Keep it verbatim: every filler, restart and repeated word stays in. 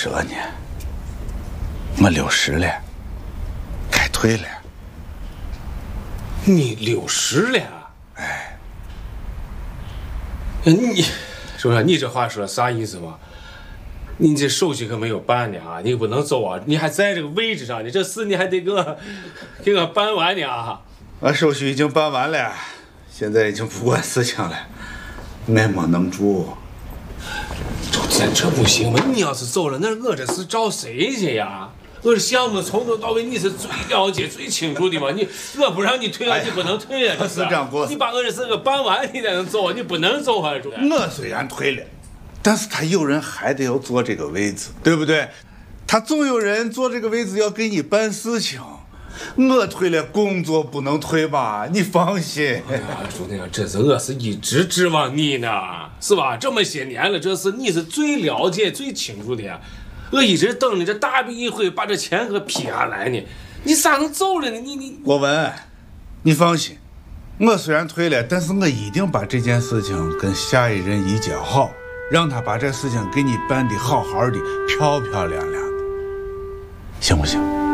十年，我六十了，该退了。 你六十了？ 哎， 你说说，你这话说啥意思嘛？你这手续可没有办呢啊！你不能走啊！你还在这个位置上呢，这事你还得给我给我办完呢啊！ 我手续已经办完了，现在已经不管事情了，我没能住。 这这不行吗？你要是走了，那我这是找谁去呀？我这项目从头到尾你是最了解、最清楚的嘛。你我不让你退了，你不能退啊！这是你把我这事给办完，你才能走，你不能走啊！ 我虽然退了，但是他有人还得要坐这个位置，对不对？他总有人坐这个位置要给你办事情。我退了，工作不能退吧？你放心。 哎呀，朱娘，这是我是一直指望你呢，是吧？这么些年了，这是你是最了解、最清楚的。我一直等着这大笔一挥把这钱给批下来呢。你咋能走了呢？你你国文，你放心，我虽然退了，但是我一定把这件事情跟下一任一讲好，让他把这事情给你办得好好的、漂漂亮亮的，行不行？